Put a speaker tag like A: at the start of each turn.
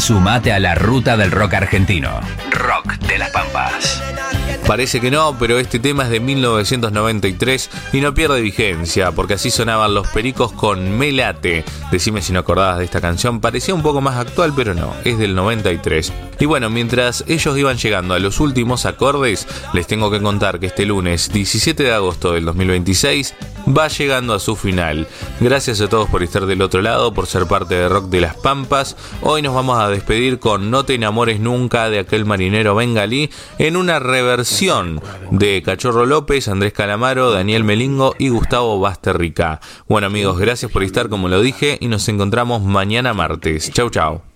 A: Sumate a la ruta del rock argentino. Rock de las Pampas.
B: Parece que no, pero este tema es de 1993 y no pierde vigencia, porque así sonaban Los Pericos con Me Late. Decime si no acordabas de esta canción, parecía un poco más actual, pero no, es del 93. Y bueno, mientras ellos iban llegando a los últimos acordes, les tengo que contar que este lunes 17 de agosto del 2026 va llegando a su final. Gracias a todos por estar del otro lado, por ser parte de Rock de las Pampas. Hoy nos vamos a despedir con No te enamores nunca de aquel marinero bengalí, en una reversión de Cachorro López, Andrés Calamaro, Daniel Melingo y Gustavo Basterrica. Bueno amigos, gracias por estar como lo dije y nos encontramos mañana martes. Chau chau.